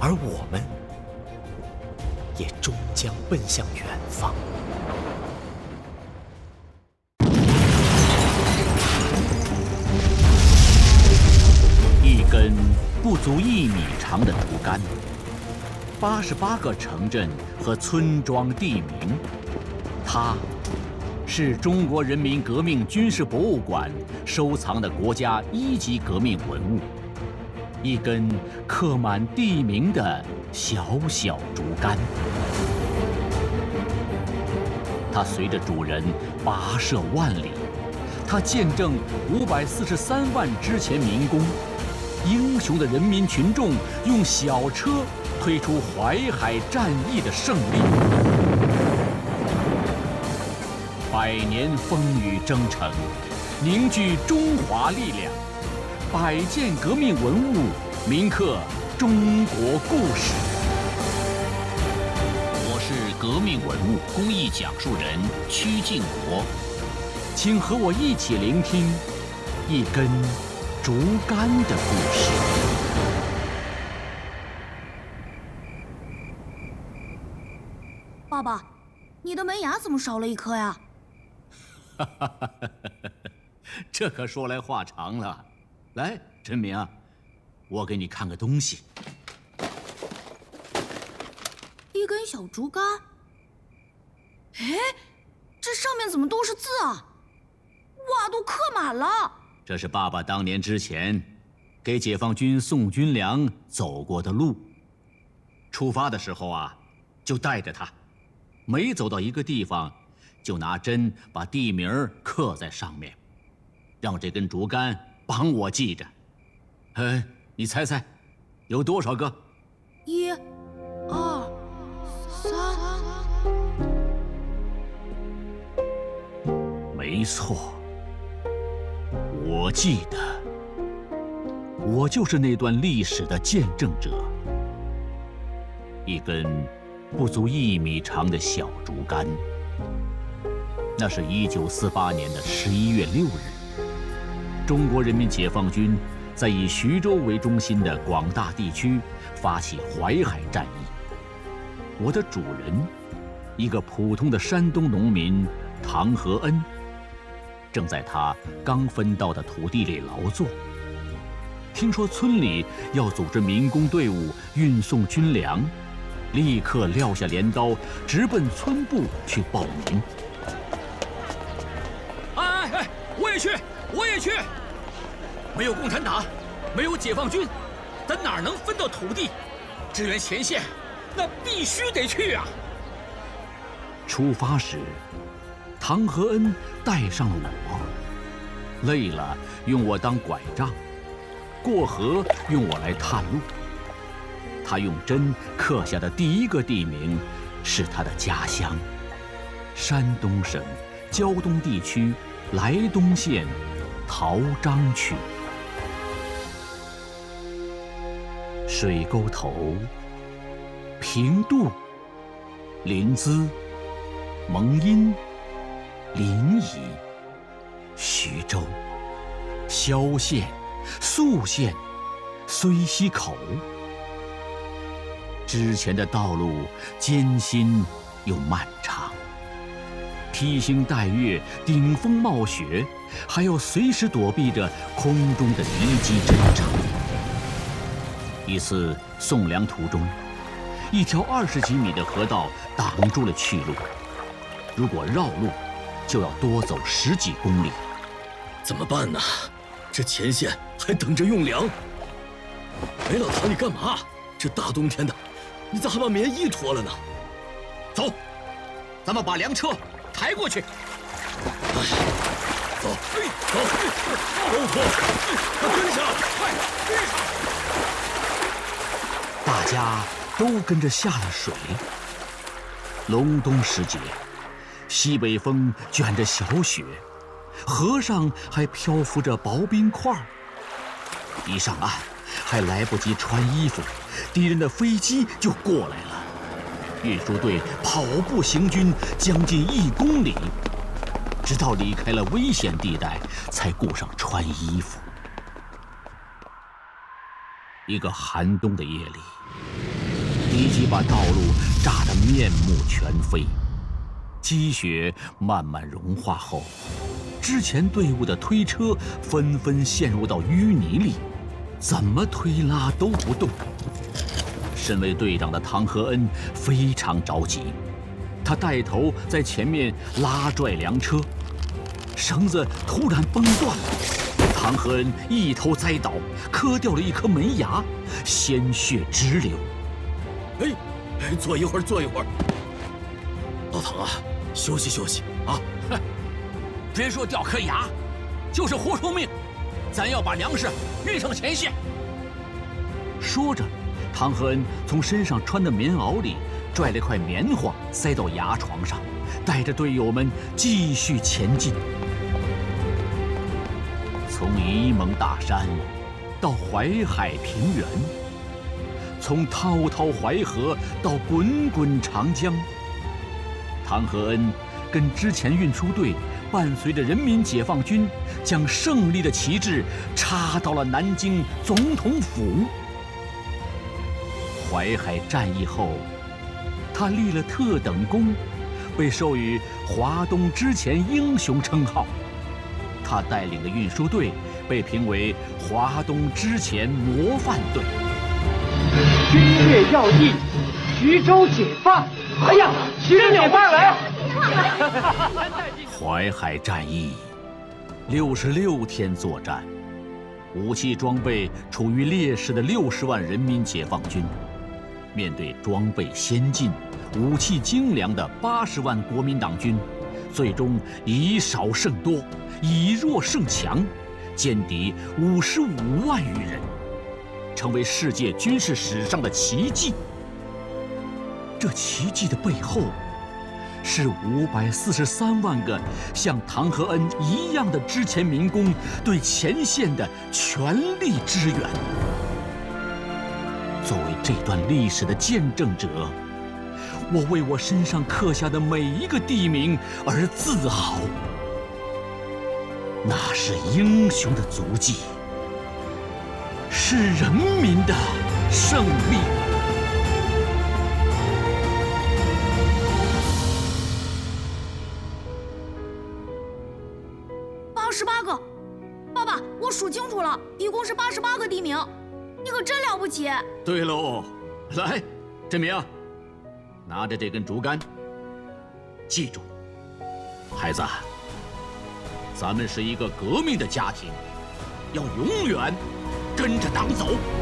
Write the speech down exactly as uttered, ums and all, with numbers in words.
而我们也终将奔向远方。 一根不足一米长的竹竿，八十八个城镇和村庄地名，它是中国人民革命军事博物馆收藏的国家一级革命文物，一根刻满地名的小小竹竿。它随着主人跋涉万里，它见证五百四十三万之前民工。英雄的人民群众用小车推出淮海战役的胜利，百年风雨征程，凝聚中华力量，百件革命文物铭刻中国故事。我是革命文物公益讲述人曲靖国，请和我一起聆听一根竹竿的故事。 爸爸，你的门牙怎么少了一颗呀？ 哈哈哈哈哈！这可说来话长了。来，陈明，我给你看个东西。 一根小竹竿。哎，这上面怎么都是字啊？哇，都刻满了。 这是爸爸当年之前给解放军送军粮走过的路。出发的时候啊，就带着它，每走到一个地方，就拿针把地名刻在上面，让这根竹竿帮我记着。哎，你猜猜，有多少个？ 一、二、三。 没错。我记得，我就是那段历史的见证者。一根不足一米长的小竹竿，那是一九四八年的十一月六日，中国人民解放军在以徐州为中心的广大地区发起淮海战役。我的主人，一个普通的山东农民唐和恩，正在他刚分到的土地里劳作。听说村里要组织民工队伍运送军粮，立刻撂下镰刀，直奔村部去报名。 哎哎哎！我也去，我也去！没有共产党，没有解放军，咱哪能分到土地？支援前线，那必须得去啊！ 出发时，唐和恩带上了我，累了用我当拐杖，过河用我来探路。他用针刻下的第一个地名是他的家乡——山东省胶东地区莱东县陶章区。水沟头、平度、临淄、蒙阴、临沂、徐州、萧县、宿县、睢溪口。之前的道路艰辛又漫长，披星戴月，顶风冒雪，还要随时躲避着空中的敌机侦察。一次送粮途中，一条二十几米的河道挡住了去路，如果绕路，就要多走十几公里。 怎么办呢？这前线还等着用粮。哎，老唐，你干嘛？这大冬天的，你咋还把棉衣脱了呢？ 走，咱们把粮车抬过去。 哎，走，走，都脱，快跟上，快跟上！ 大家都跟着下了水。隆冬时节，西北风卷着小雪，河上还漂浮着薄冰块。一上岸，还来不及穿衣服，敌人的飞机就过来了。运输队跑步行军将近一公里，直到离开了危险地带，才顾上穿衣服。一个寒冬的夜里， 敌机把道路炸得面目全非。积雪慢慢融化后，之前队伍的推车纷纷陷入到淤泥里，怎么推拉都不动。身为队长的唐和恩非常着急，他带头在前面拉拽粮车，绳子突然崩断了，唐和恩一头栽倒，磕掉了一颗门牙，鲜血直流。 哎，哎，坐一会儿，坐一会儿。老唐啊，休息休息啊！ 哼，别说掉颗牙，就是活出命，咱要把粮食运上前线。 说着，唐和恩从身上穿的棉袄里拽了块棉花塞到牙床上，带着队友们继续前进。从沂蒙大山到淮海平原，从滔滔淮河到滚滚长江，唐和恩跟之前运输队伴随着人民解放军，将胜利的旗帜插到了南京总统府。淮海战役后，他立了特等功，被授予华东之前英雄称号。他带领的运输队被评为华东之前模范队。 军略要义，徐州解放！哎呀，徐州解放了！ 淮海战役，六十六天作战，武器装备处于劣势的六十万人民解放军，面对装备先进、武器精良的八十万国民党军，最终以少胜多，以弱胜强，歼敌五十五万余人，成为世界军事史上的奇迹。这奇迹的背后，是五百四十三万个像唐和恩一样的之前民工对前线的全力支援。作为这段历史的见证者，我为我身上刻下的每一个地名而自豪。那是英雄的足迹，是人民的胜利。 八十八个，爸爸，我数清楚了，一共是八十八个地名，你可真了不起。 对喽，来，振明，拿着这根竹竿，记住，孩子，咱们是一个革命的家庭，要永远跟着党走。